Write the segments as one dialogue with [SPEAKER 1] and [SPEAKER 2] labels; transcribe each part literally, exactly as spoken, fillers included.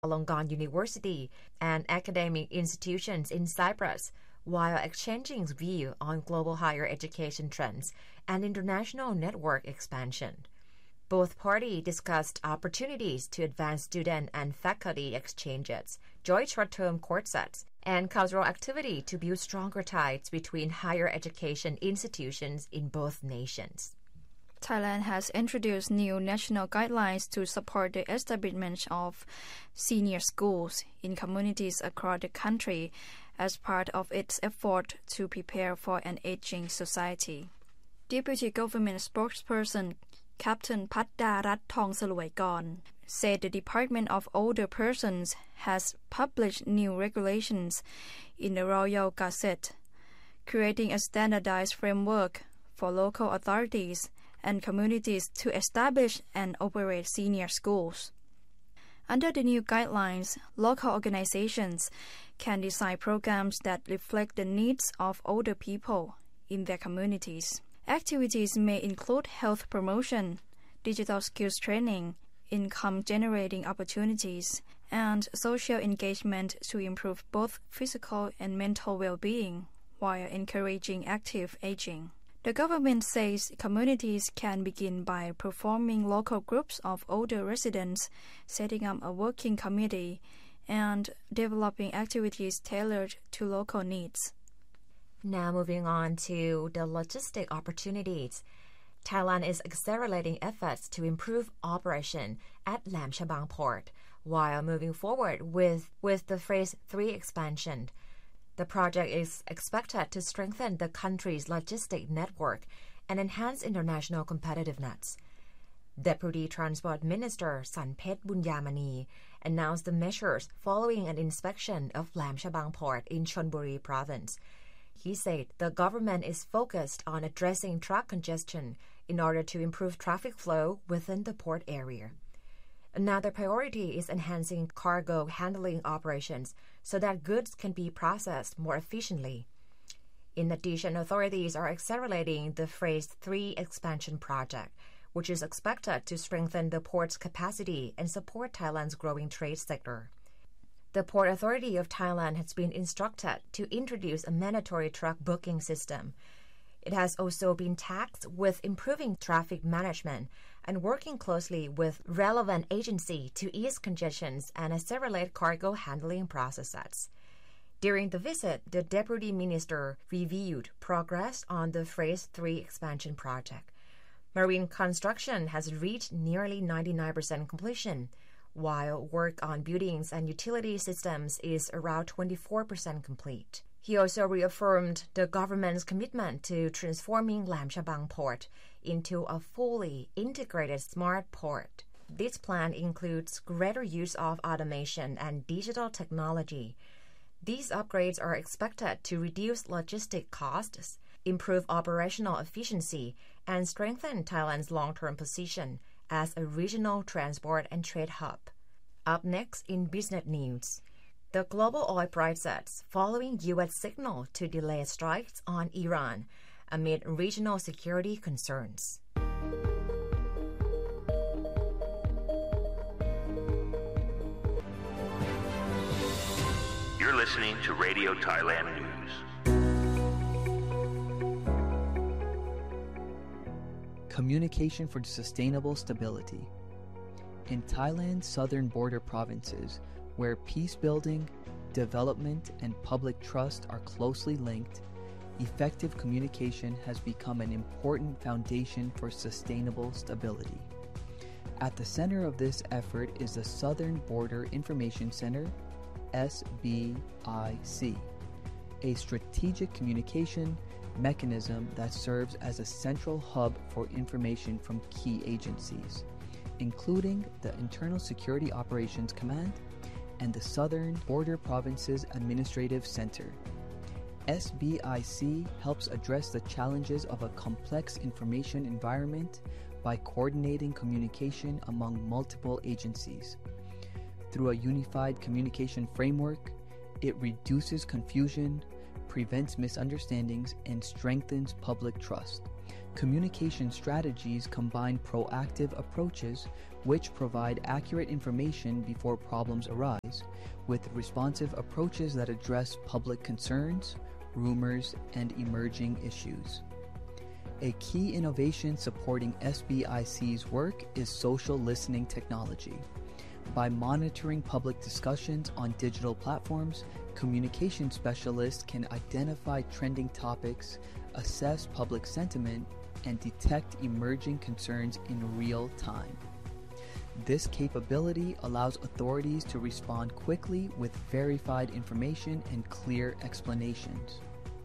[SPEAKER 1] Chulalongkorn University and academic institutions in Cyprus, while exchanging views on global higher education trends and international network expansion. Both parties discussed opportunities to advance student and faculty exchanges, joint short-term courses, and cultural activity to build stronger ties between higher education institutions in both nations.
[SPEAKER 2] Thailand has introduced new national guidelines to support the establishment of senior schools in communities across the country as part of its effort to prepare for an aging society. Deputy Government spokesperson Captain Patdarat Thongsalwaikon said the Department of Older Persons has published new regulations in the Royal Gazette, creating a standardized framework for local authorities and communities to establish and operate senior schools. Under the new guidelines, local organizations can design programs that reflect the needs of older people in their communities. Activities may include health promotion, digital skills training, income-generating opportunities, and social engagement to improve both physical and mental well-being while encouraging active aging. The government says communities can begin by performing local groups of older residents, setting up a working committee, and developing activities tailored to local needs.
[SPEAKER 1] Now moving on to the logistic opportunities. Thailand is accelerating efforts to improve operation at Laem Chabang Port while moving forward with, with the Phase three expansion. The project is expected to strengthen the country's logistic network and enhance international competitiveness. Deputy Transport Minister Sanpet Bunyamani announced the measures following an inspection of Laem Chabang Port in Chonburi Province. He said the government is focused on addressing truck congestion in order to improve traffic flow within the port area. Another priority is enhancing cargo handling operations so that goods can be processed more efficiently. In addition, authorities are accelerating the Phase three expansion project, which is expected to strengthen the port's capacity and support Thailand's growing trade sector. The Port Authority of Thailand has been instructed to introduce a mandatory truck booking system. It has also been tasked with improving traffic management and working closely with relevant agencies to ease congestions and accelerate cargo handling processes. During the visit, the Deputy Minister reviewed progress on the Phase three expansion project. Marine construction has reached nearly ninety-nine percent completion, while work on buildings and utility systems is around twenty-four percent complete. He also reaffirmed the government's commitment to transforming Laem Chabang Port into a fully integrated smart port. This plan includes greater use of automation and digital technology. These upgrades are expected to reduce logistic costs, improve operational efficiency, and strengthen Thailand's long-term position as a regional transport and trade hub. Up next in business news, the global oil prices following U S signal to delay strikes on Iran amid regional security concerns.
[SPEAKER 3] You're listening to Radio Thailand News.
[SPEAKER 4] Communication for sustainable stability. In Thailand's southern border provinces, where peace building, development, and public trust are closely linked, effective communication has become an important foundation for sustainable stability. At the center of this effort is the Southern Border Information Center, S B I C, a strategic communication mechanism that serves as a central hub for information from key agencies, including the Internal Security Operations Command and the Southern Border Provinces Administrative Center. S B I C helps address the challenges of a complex information environment by coordinating communication among multiple agencies. Through a unified communication framework, it reduces confusion, prevents misunderstandings, and strengthens public trust, Communication strategies combine proactive approaches which provide accurate information before problems arise, with responsive approaches that address public concerns, rumors, and emerging issues. A key innovation supporting S B I C's work is social listening technology. By monitoring public discussions on digital platforms, communication specialists can identify trending topics, assess public sentiment, and detect emerging concerns in real time. This capability allows authorities to respond quickly with verified information and clear explanations.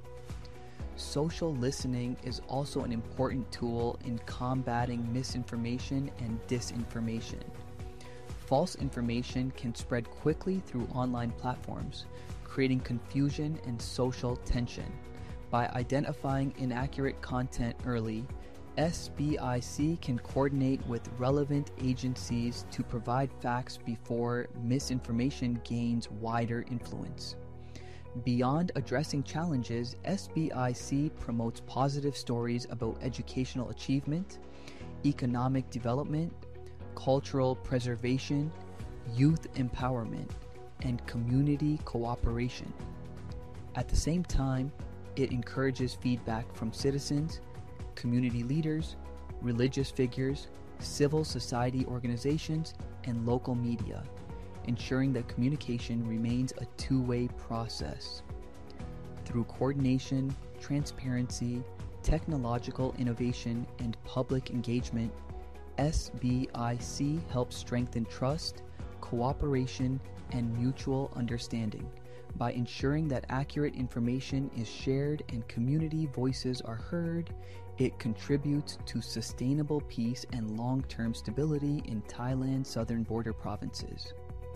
[SPEAKER 4] Social listening is also an important tool in combating misinformation and disinformation. False information can spread quickly through online platforms, creating confusion and social tension. By identifying inaccurate content early, S B I C can coordinate with relevant agencies to provide facts before misinformation gains wider influence. Beyond addressing challenges, S B I C promotes positive stories about educational achievement, economic development, cultural preservation, youth empowerment, and community cooperation. At the same time, it encourages feedback from citizens, community leaders, religious figures, civil society organizations, and local media, ensuring that communication remains a two-way process. Through coordination, transparency, technological innovation, and public engagement, S B I C helps strengthen trust, cooperation, and mutual understanding. By ensuring that accurate information is shared and community voices are heard, it contributes to sustainable peace and long-term stability in Thailand's southern border provinces.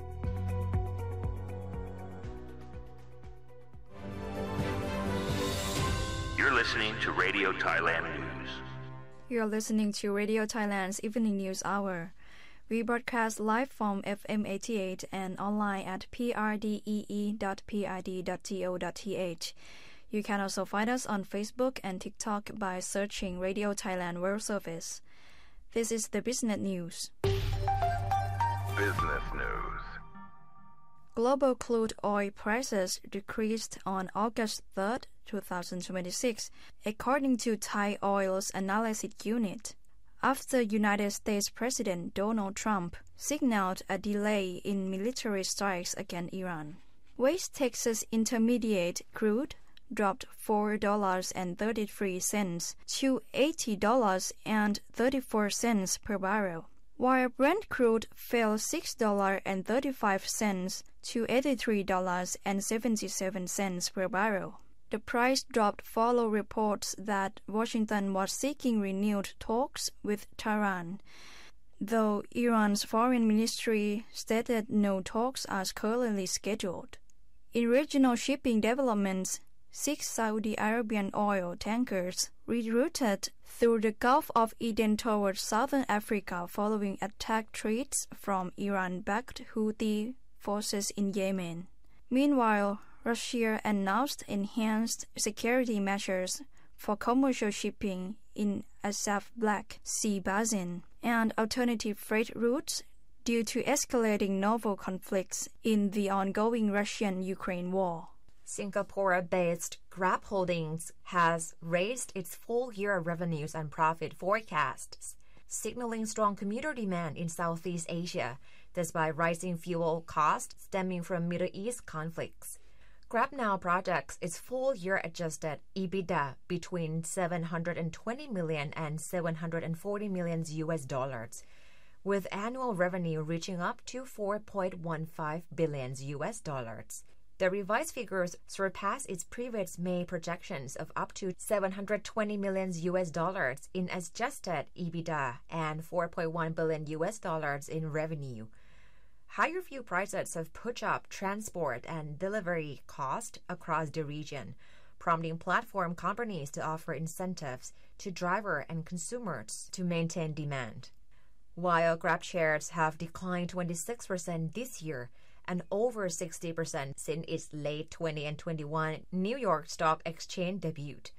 [SPEAKER 3] You're listening to Radio Thailand News.
[SPEAKER 2] You're listening to Radio Thailand's Evening News Hour. We broadcast live from F M eighty-eight and online at p r d e e dot p i d dot co dot t h. You can also find us on Facebook and TikTok by searching Radio Thailand World Service. This is the Business News.
[SPEAKER 3] Business News.
[SPEAKER 2] Global crude oil prices decreased on August third, twenty twenty-six, according to Thai Oil's Analysis Unit, after United States President Donald Trump signaled a delay in military strikes against Iran. West Texas Intermediate crude dropped four dollars and thirty-three cents to eighty dollars and thirty-four cents per barrel, while Brent crude fell six dollars and thirty-five cents to eighty-three dollars and seventy-seven cents per barrel. The price dropped following reports that Washington was seeking renewed talks with Tehran, though Iran's foreign ministry stated no talks are currently scheduled. In regional shipping developments, six Saudi Arabian oil tankers rerouted through the Gulf of Aden towards southern Africa following attack threats from Iran-backed Houthi forces in Yemen. Meanwhile, Russia announced enhanced security measures for commercial shipping in Azov Black Sea basin and alternative freight routes due to escalating novel conflicts in the ongoing Russian-Ukraine war.
[SPEAKER 1] Singapore-based Grab Holdings has raised its full-year revenues and profit forecasts, signaling strong commuter demand in Southeast Asia, despite rising fuel costs stemming from Middle East conflicts. Grab now projects its full-year adjusted EBITDA between seven hundred twenty million and seven hundred forty million U S dollars, with annual revenue reaching up to four point one five billion U S dollars. The revised figures surpass its previous May projections of up to seven hundred twenty million U S dollars in adjusted EBITDA and four point one billion U S dollars in revenue. Higher fuel prices have pushed up transport and delivery costs across the region, prompting platform companies to offer incentives to drivers and consumers to maintain demand. While Grab shares have declined twenty-six percent this year and over sixty percent since its late twenty twenty-one New York Stock Exchange debut,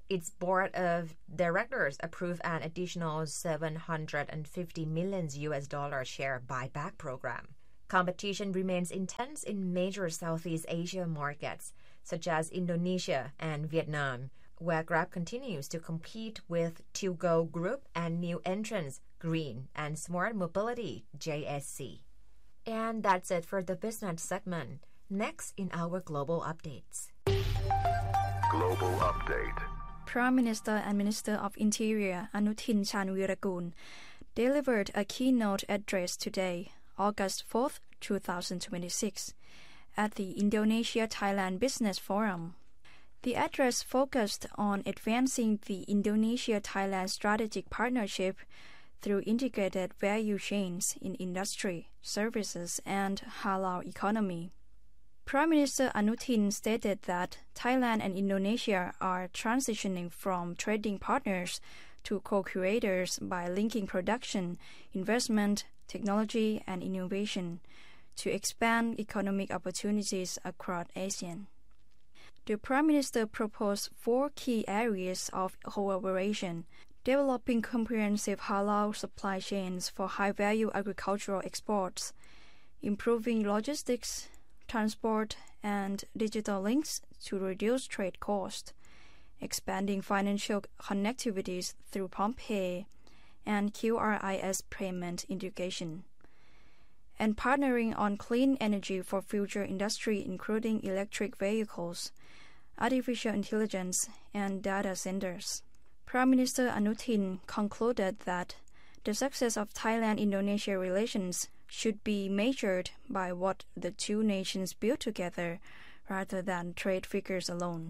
[SPEAKER 1] Its board of directors approved an additional seven hundred fifty million U S dollar share buyback program. Competition remains intense in major Southeast Asia markets, such as Indonesia and Vietnam, where Grab continues to compete with To Go Group and new entrants Green and Smart Mobility J S C. And that's it for the business segment. Next in our global updates.
[SPEAKER 3] Global update.
[SPEAKER 2] Prime Minister and Minister of Interior Anutin Charnvirakul delivered a keynote address today, August fourth, twenty twenty-six, at the Indonesia-Thailand Business Forum. The address focused on advancing the Indonesia-Thailand strategic partnership through integrated value chains in industry, services, and halal economy. Prime Minister Anutin stated that Thailand and Indonesia are transitioning from trading partners to co-creators by linking production, investment, technology, and innovation to expand economic opportunities across ASEAN. The Prime Minister proposed four key areas of cooperation: developing comprehensive halal supply chains for high-value agricultural exports, improving logistics, transport, and digital links to reduce trade costs, expanding financial connectivities through PromptPay and Q R I S payment integration, and partnering on clean energy for future industry including electric vehicles, artificial intelligence, and data centers. Prime Minister Anutin concluded that the success of Thailand-Indonesia relations should be measured by what the two nations build together rather than trade figures alone.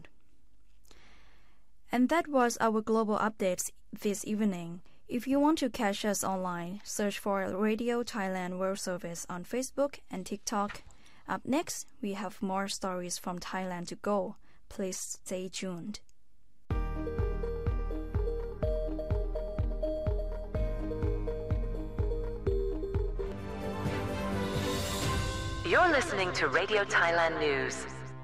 [SPEAKER 2] And that was our global updates this evening. If you want to catch us online, search for Radio Thailand World Service on Facebook and TikTok. Up next, we have more stories from Thailand to go. Please stay tuned.
[SPEAKER 5] You're listening to Radio Thailand News.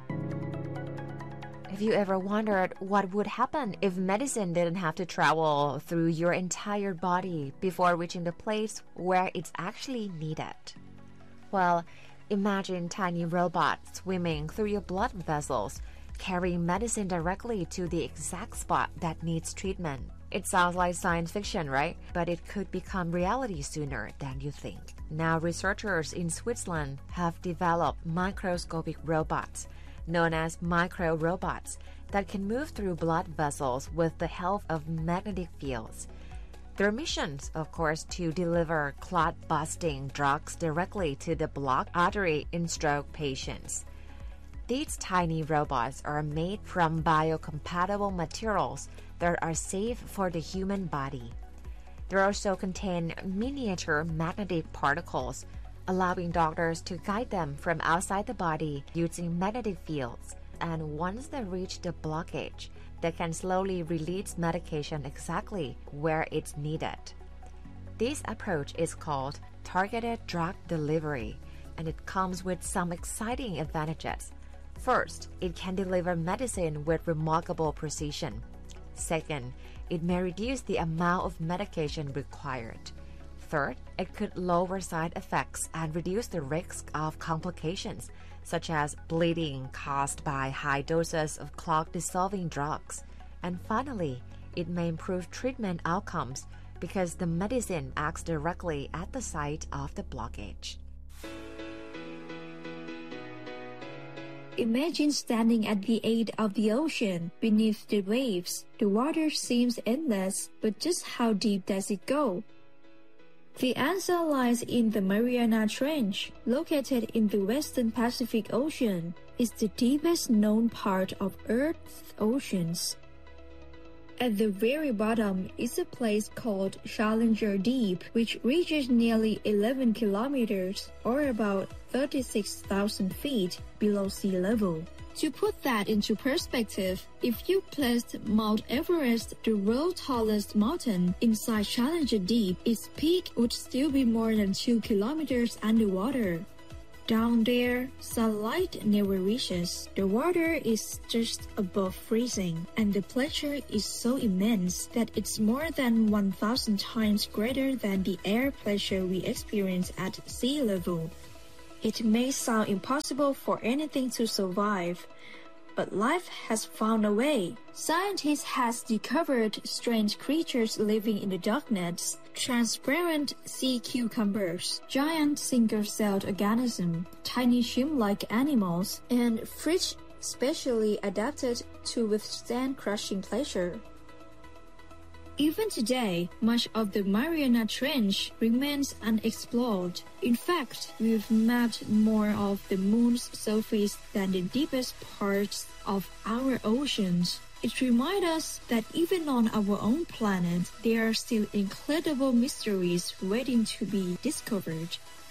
[SPEAKER 1] Have you ever wondered what would happen if medicine didn't have to travel through your entire body before reaching the place where it's actually needed? Well, imagine tiny robots swimming through your blood vessels, carrying medicine directly to the exact spot that needs treatment. It sounds like science fiction, right? But it could become reality sooner than you think. Now, researchers in Switzerland have developed microscopic robots, known as micro-robots, that can move through blood vessels with the help of magnetic fields. Their mission, of course, to deliver clot-busting drugs directly to the blocked artery in stroke patients. These tiny robots are made from biocompatible materials that are safe for the human body. They also contain miniature magnetic particles, allowing doctors to guide them from outside the body using magnetic fields. And once they reach the blockage, they can slowly release medication exactly where it's needed. This approach is called targeted drug delivery, and it comes with some exciting advantages. First, it can deliver medicine with remarkable precision. Second, it may reduce the amount of medication required. Third, it could lower side effects and reduce the risk of complications, such as bleeding caused by high doses of clot-dissolving drugs. And finally, it may improve treatment outcomes because the medicine acts directly at the site of the blockage.
[SPEAKER 6] Imagine standing at the edge of the ocean, beneath the waves. The water seems endless, but just how deep does it go? The answer lies in the Mariana Trench, located in the western Pacific Ocean. It's the deepest known part of Earth's oceans. At the very bottom is a place called Challenger Deep, which reaches nearly eleven kilometers, or about thirty-six thousand feet below sea level. To put that into perspective, if you placed Mount Everest, the world's tallest mountain, inside Challenger Deep, its peak would still be more than two kilometers underwater. Down there, sunlight never reaches. The water is just above freezing, and the pressure is so immense that it's more than one thousand times greater than the air pressure we experience at sea level. It may sound impossible for anything to survive, but life has found a way. Scientists have discovered strange creatures living in the darkness, transparent sea cucumbers, giant single-celled organisms, tiny shrimp-like animals, and fish specially adapted to withstand crushing pressure. Even today, much of the Mariana Trench remains unexplored. In fact, we've mapped more of the moon's surface than the deepest parts of our oceans. It reminds us that even on our own planet, there are still incredible mysteries waiting to be discovered.